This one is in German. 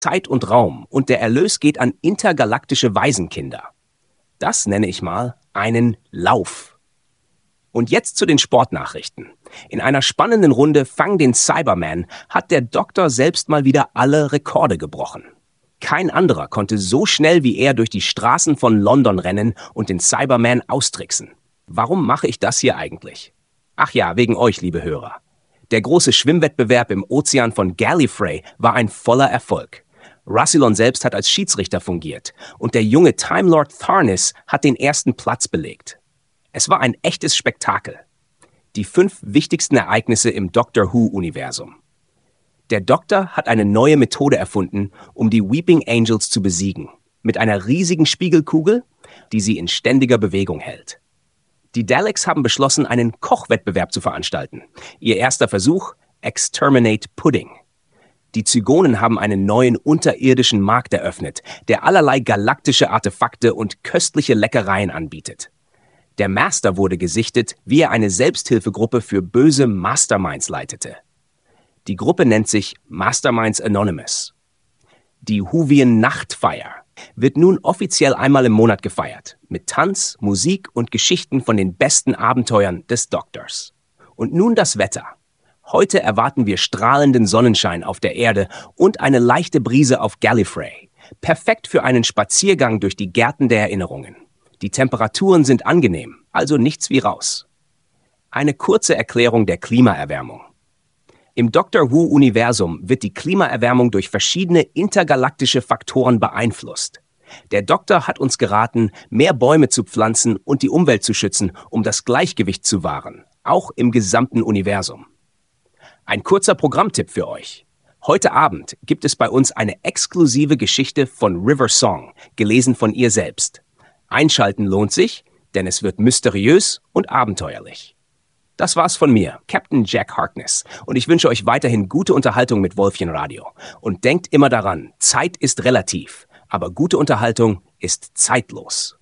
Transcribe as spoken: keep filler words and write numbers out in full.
Zeit und Raum und der Erlös geht an intergalaktische Waisenkinder. Das nenne ich mal einen Lauf. Und jetzt zu den Sportnachrichten. In einer spannenden Runde Fang den Cyberman hat der Doktor selbst mal wieder alle Rekorde gebrochen. Kein anderer konnte so schnell wie er durch die Straßen von London rennen und den Cyberman austricksen. Warum mache ich das hier eigentlich? Ach ja, wegen euch, liebe Hörer. Der große Schwimmwettbewerb im Ozean von Gallifrey war ein voller Erfolg. Rassilon selbst hat als Schiedsrichter fungiert und der junge Time Lord Tharnis hat den ersten Platz belegt. Es war ein echtes Spektakel. Die fünf wichtigsten Ereignisse im Doctor Who-Universum. Der Doktor hat eine neue Methode erfunden, um die Weeping Angels zu besiegen. Mit einer riesigen Spiegelkugel, die sie in ständiger Bewegung hält. Die Daleks haben beschlossen, einen Kochwettbewerb zu veranstalten. Ihr erster Versuch, Exterminate Pudding. Die Zygonen haben einen neuen unterirdischen Markt eröffnet, der allerlei galaktische Artefakte und köstliche Leckereien anbietet. Der Master wurde gesichtet, wie er eine Selbsthilfegruppe für böse Masterminds leitete. Die Gruppe nennt sich Masterminds Anonymous. Die Whovian Nachtfeier wird nun offiziell einmal im Monat gefeiert, mit Tanz, Musik und Geschichten von den besten Abenteuern des Doktors. Und nun das Wetter. Heute erwarten wir strahlenden Sonnenschein auf der Erde und eine leichte Brise auf Gallifrey. Perfekt für einen Spaziergang durch die Gärten der Erinnerungen. Die Temperaturen sind angenehm, also nichts wie raus. Eine kurze Erklärung der Klimaerwärmung. Im Doctor Who-Universum wird die Klimaerwärmung durch verschiedene intergalaktische Faktoren beeinflusst. Der Doktor hat uns geraten, mehr Bäume zu pflanzen und die Umwelt zu schützen, um das Gleichgewicht zu wahren, auch im gesamten Universum. Ein kurzer Programmtipp für euch. Heute Abend gibt es bei uns eine exklusive Geschichte von River Song, gelesen von ihr selbst. Einschalten lohnt sich, denn es wird mysteriös und abenteuerlich. Das war's von mir, Captain Jack Harkness, und ich wünsche euch weiterhin gute Unterhaltung mit Wolfchen Radio. Und denkt immer daran, Zeit ist relativ, aber gute Unterhaltung ist zeitlos.